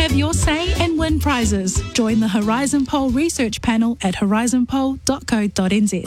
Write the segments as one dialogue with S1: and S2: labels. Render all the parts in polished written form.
S1: Have your say and win prizes. Join the Horizon Poll research panel at horizonpoll.co.nz.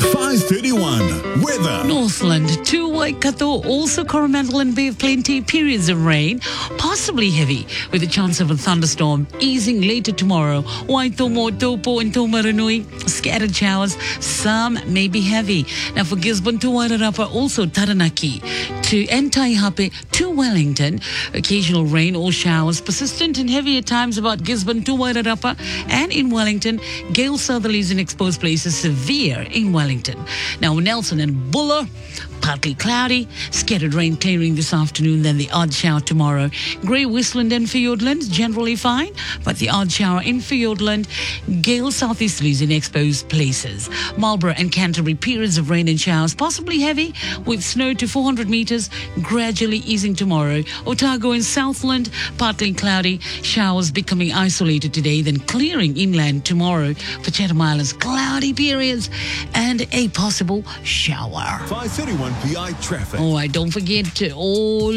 S2: 5:31 weather.
S3: Northland to Waikato, also Coromandel and Bay of Plenty, periods of rain, possibly heavy, with a chance of a thunderstorm, easing later tomorrow. Waitomo, Taupo and Taumarunui, scattered showers, some may be heavy. Now for Gisborne to Wairarapa, also Taranaki to Entaihape to Wellington, occasional rain or showers, persistent and heavy at times about Gisborne to Wairarapa, and in Wellington, gale southerlies in exposed places, severe in Wellington. Now Nelson and Buller, partly cloudy, scattered rain clearing this afternoon, then the odd shower tomorrow. Grey Whistland and Fiordland, generally fine, but the odd shower in Fiordland, gale southeasterlies in exposed places. Marlborough and Canterbury, periods of rain and showers, possibly heavy, with snow to 400 metres, gradually easing tomorrow. Otago and Southland, partly cloudy, showers becoming isolated today, then clearing inland tomorrow. For Chatham Islands, cloudy periods and a possible shower.
S2: 5:31 PI traffic.
S3: All right, don't forget all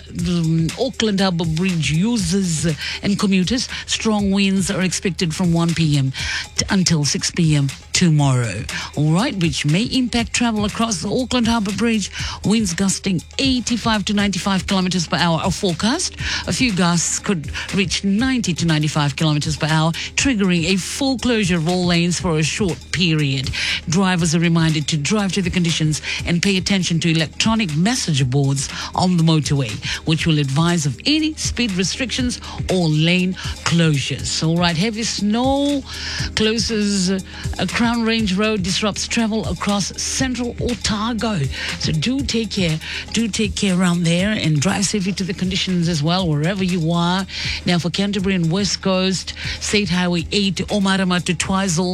S3: Auckland Harbour Bridge users and commuters. Strong winds are expected from 1 p.m. Until 6 p.m. tomorrow. All right, which may impact travel across the Auckland Harbour Bridge. Winds gusting 85 to 95 kilometres per hour are forecast. A few gusts could reach 90 to 95 kilometres per hour, triggering a full closure of all lanes for a short period. Drivers are reminded to drive to the conditions and pay attention to electronic message boards on the motorway, which will advise of any speed restrictions or lane closures. All right, heavy snow closes Crown Range Road, disrupts travel across central Otago. So do take care around there and drive safely to the conditions as well, wherever you are. Now for Canterbury and West Coast, State Highway 8 Omarama to Twizel,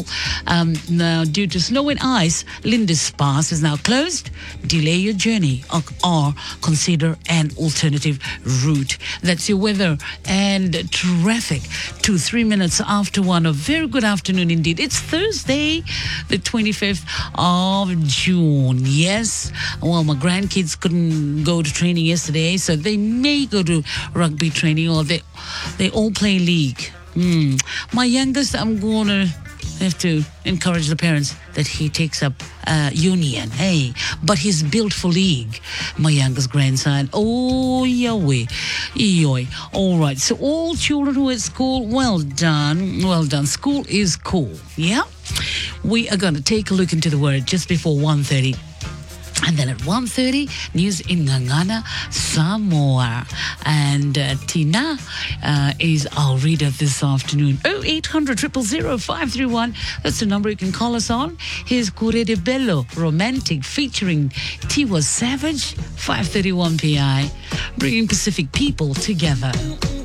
S3: now due to snow and ice, Lindis Pass is now closed. Delay your journey or consider an alternative route. That's your weather and traffic. 3 minutes after 1. A very good afternoon indeed. It's Thursday, the 25th of June. Yes, well, my grandkids couldn't go to training yesterday, so they may go to rugby training, or they all play league. My youngest, I'm going to have to encourage the parents that he takes up union, hey, but he's built for league, my youngest grandson. Oh, Yahweh. All right, so all children who are at school, well done. School is cool, yeah? We are going to take a look into the word just before 1:30. And then at 1:30, news in Ngangana, Samoa. And Tina is our reader this afternoon. 0800 000 531. That's the number you can call us on. Here's Cure de Bello, Romantic, featuring Tiwa Savage, 5:31 PI, bringing Pacific people together.